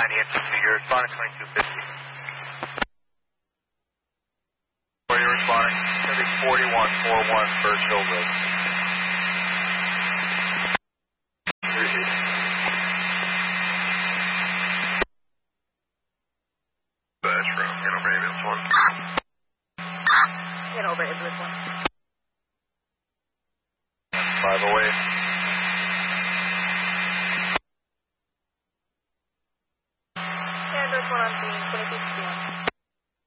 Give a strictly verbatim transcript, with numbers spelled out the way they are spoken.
ninety inches to your responding twenty-two fifty. Where you're responding, it's going to be forty-one forty-one First Hill Road. That's from Hanover Ambulance one. Hanover Ambulance one. five oh eight.